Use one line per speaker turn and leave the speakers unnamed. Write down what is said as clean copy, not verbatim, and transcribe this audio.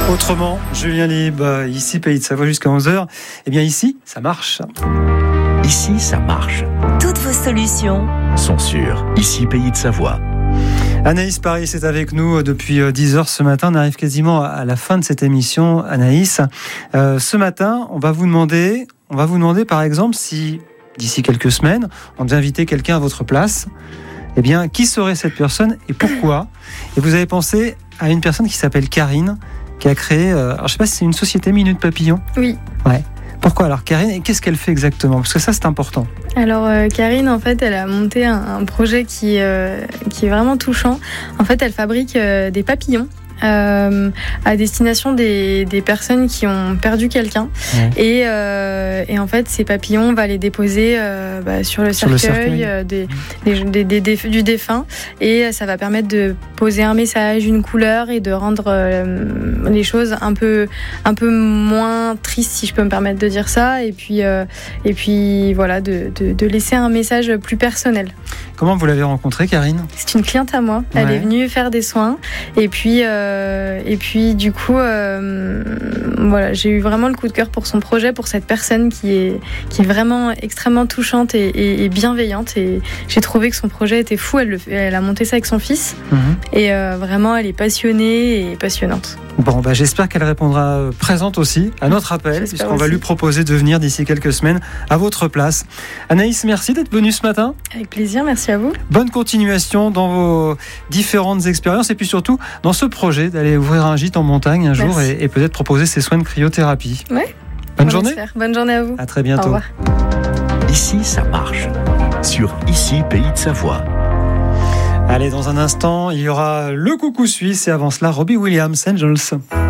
Autrement, Julien Libre, ici Pays de Savoie jusqu'à 11h. Eh bien ici, ça marche.
Ici, ça marche.
Toutes vos solutions
sont sur Ici Pays de Savoie.
Anaïs Paris est avec nous depuis 10h ce matin. On arrive quasiment à la fin de cette émission, Anaïs. Ce matin, on va vous demander par exemple si, d'ici quelques semaines, on devait inviter quelqu'un à votre place. Eh bien, qui serait cette personne et pourquoi ? Et vous avez pensé à une personne qui s'appelle Karine, qui a créé, alors je ne sais pas si c'est une société Minute Papillon.
Oui.
Ouais. Pourquoi alors Karine, et qu'est-ce qu'elle fait exactement ? Parce que ça c'est important.
Alors Karine, en fait, elle a monté un projet qui est vraiment touchant. En fait, elle fabrique des papillons à destination des personnes qui ont perdu quelqu'un. Ouais. Et en fait, ces papillons, on va les déposer sur le cercueil du défunt. Et ça va permettre de poser un message, une couleur et de rendre les choses un peu moins tristes, si je peux me permettre de dire ça. Et puis voilà, de laisser un message plus personnel.
Comment vous l'avez rencontrée, Karine ?
C'est une cliente à moi. Elle est venue faire des soins. Et puis du coup, voilà, j'ai eu vraiment le coup de cœur pour son projet, pour cette personne qui est vraiment extrêmement touchante et bienveillante. Et j'ai trouvé que son projet était fou. Elle a monté ça avec son fils. Et vraiment, elle est passionnée et passionnante.
Bon, j'espère qu'elle répondra présente aussi à notre appel, puisqu'on va lui proposer de venir d'ici quelques semaines à votre place. Anaïs, merci d'être venue ce matin.
Avec plaisir, merci à vous.
Bonne continuation dans vos différentes expériences et puis surtout dans ce projet d'aller ouvrir un gîte en montagne un jour et peut-être proposer ces soins de cryothérapie.
Ouais.
Bonne journée.
Bonne journée à vous.
À très bientôt.
Au revoir.
Ici, ça marche. Sur Ici, Pays de Savoie.
Allez, dans un instant, il y aura le coucou suisse et avant cela, Robbie Williams, Angels.